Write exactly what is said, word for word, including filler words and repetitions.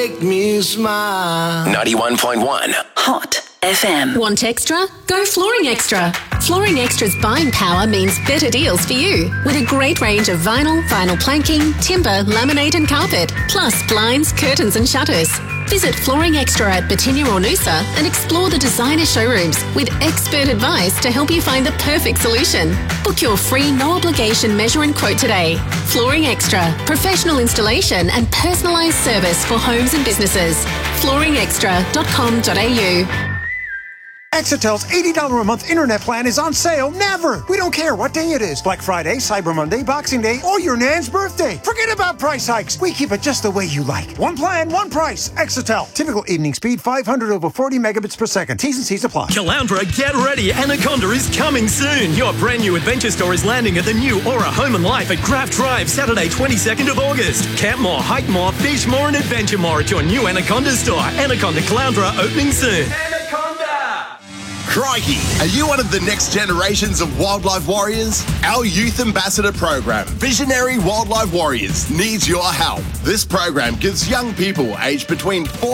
Make me smile. ninety-one point one Hot F M. Want extra? Go Flooring Extra. Flooring Extra's buying power means better deals for you. With a great range of vinyl, vinyl planking, timber, laminate and carpet, plus blinds, curtains and shutters. Visit Flooring Extra at Batinia or Noosa and explore the designer showrooms with expert advice to help you find the perfect solution. Book your free no-obligation measure and quote today. Flooring Extra. Professional installation and personalised service for homes and businesses. flooring extra dot com dot a u. Exetel's eighty dollars a month internet plan is on sale never. We don't care what day it is. Black Friday, Cyber Monday, Boxing Day, or your Nan's birthday. Forget about price hikes. We keep it just the way you like. One plan, one price. Exetel. Typical evening speed, five hundred over forty megabits per second. T's and C's apply. Caloundra, get ready. Anaconda is coming soon. Your brand new adventure store is landing at the new Aura Home and Life at Graft Drive, Saturday, twenty-second of August. Camp more, hike more, fish more, and adventure more at your new Anaconda store. Anaconda Caloundra opening soon. Crikey! Are you one of the next generations of wildlife warriors? Our youth ambassador program, Visionary Wildlife Warriors, needs your help. This program gives young people aged between four